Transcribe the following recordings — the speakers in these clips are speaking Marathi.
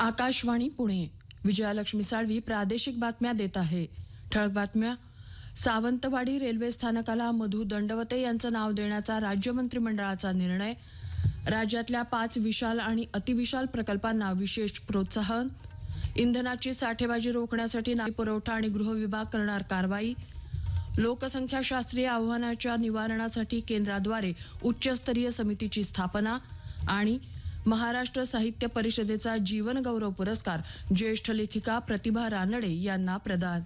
आकाशवाणी पुणे. विजयालक्ष्मी साळवी प्रादेशिक बातम्या देत आहे. ठळक बातम्या. सावंतवाडी रेल्वे स्थानकाला मधु दंडवते यांचं नाव देण्याचा राज्य मंत्रिमंडळाचा निर्णय. राज्यातल्या 5 विशाल आणि अतिविशाल प्रकल्पांना विशेष प्रोत्साहन. इंधनाची साठेबाजी रोखण्यासाठी नागरी पुरवठा आणि गृह विभाग करणार कारवाई. लोकसंख्याशास्त्रीय आव्हानाच्या निवारणासाठी केंद्राद्वारे उच्चस्तरीय समितीची स्थापना. आणि महाराष्ट्र साहित्य परिषदेचा जीवन गौरव पुरस्कार ज्येष्ठ लेखिका प्रतिभा रानडे यांना प्रदान.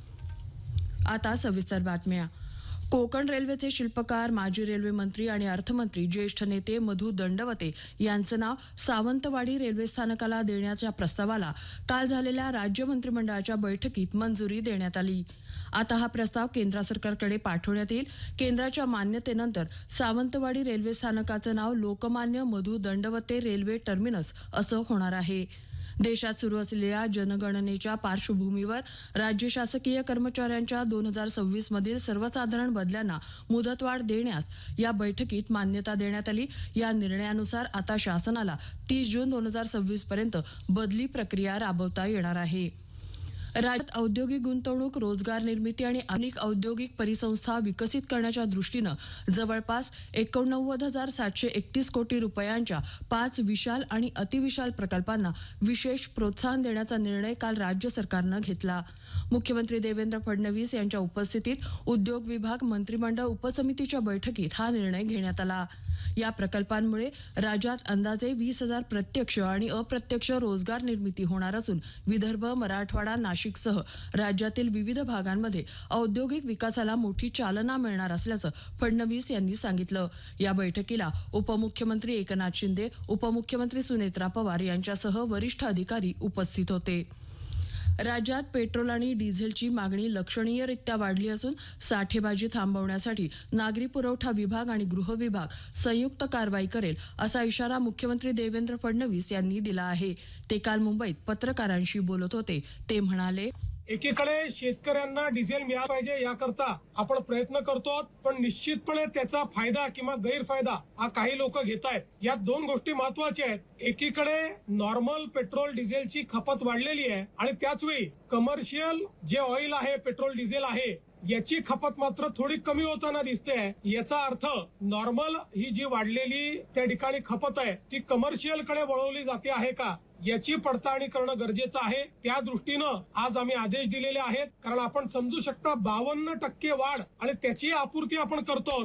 आता सविस्तर बातम्या. कोकण रेल्वेचे शिल्पकार, माजी रेल्वे मंत्री आणि अर्थमंत्री ज्येष्ठ नेते मधु दंडवते यांचं नाव सावंतवाडी रेल्वे स्थानकाला देण्याच्या प्रस्तावाला काल झालेल्या राज्य मंत्रिमंडळाच्या बैठकीत मंजुरी देण्यात आली. आता हा प्रस्ताव केंद्र सरकारकडे पाठवण्यात येईल. केंद्राच्या मान्यतेनंतर सावंतवाडी रेल्वे स्थानकाचं नाव लोकमान्य मधु दंडवते रेल्वे टर्मिनस असं होणार आहे. देशात सुरू असलेल्या जनगणनेच्या पार्श्वभूमीवर राज्य शासकीय कर्मचाऱ्यांच्या 2026 मधील सर्वसाधारण बदल्यांना मुदतवाढ देण्यास या बैठकीत मान्यता देण्यात आली. या निर्णयानुसार आता शासनाला 30 जून 2026 पर्यंत बदली प्रक्रिया राबवता येणार आहे. राज्यात औद्योगिक गुंतवणूक, रोजगार निर्मिती आणि अनेक औद्योगिक परिसंस्था विकसित करण्याच्या दृष्टीनं जवळपास 89,731 कोटी रुपयांच्या 5 विशाल आणि अतिविशाल प्रकल्पांना विशेष प्रोत्साहन देण्याचा निर्णय काल राज्य सरकारनं घेतला. मुख्यमंत्री देवेंद्र फडणवीस यांच्या उपस्थितीत उद्योग विभाग मंत्रिमंडळ उपसमितीच्या बैठकीत हा निर्णय घेण्यात आला. या प्रकल्पांमुळे राज्यात अंदाजे 20,000 प्रत्यक्ष आणि अप्रत्यक्ष रोजगार निर्मिती होणार असून विदर्भ, मराठवाडा, नाशिकसह राज्यातील विविध भागांमध्ये औद्योगिक विकासाला मोठी चालना मिळणार असल्याचं फडणवीस यांनी सांगितलं. या बैठकीला उपमुख्यमंत्री एकनाथ शिंदे, उपमुख्यमंत्री सुनेत्रा पवार यांच्यासह वरिष्ठ अधिकारी उपस्थित होते. राज्यात पेट्रोल आणि डिझेलची मागणी लक्षणीयरित्या वाढली असून साठेबाजी थांबवण्यासाठी नागरी पुरवठा विभाग आणि गृह विभाग संयुक्त कारवाई करेल असा इशारा मुख्यमंत्री देवेंद्र फडणवीस यांनी दिला आहे. ते काल मुंबईत पत्रकारांशी बोलत होते. ते म्हणाले, एकीकडे शेतकऱ्यांना डिझेल मिळालं पाहिजे याकरता आपण प्रयत्न करतो, पण निश्चितपणे त्याचा फायदा किंवा गैरफायदा हा काही लोक घेत आहेत. या 2 गोष्टी महत्वाच्या आहेत. एकीकडे नॉर्मल पेट्रोल डिझेलची खपत वाढलेली आहे आणि त्याच वेळी कमर्शियल जे ऑइल आहे, पेट्रोल डिझेल आहे, याची खपत मात्र थोडी कमी होताना दिसते आहे. याचा अर्थ नॉर्मल ही जी वाढलेली त्या ठिकाणी खपत आहे ती कमर्शियल कडे वळवली जाते आहे का, याची पडताळणी करणं गरजेचं आहे. त्या दृष्टीनं आज आम्ही आदेश दिलेले आहेत. कारण आपण समजू शकता 52% वाढ आणि त्याची आपूर्ती आपण करतो.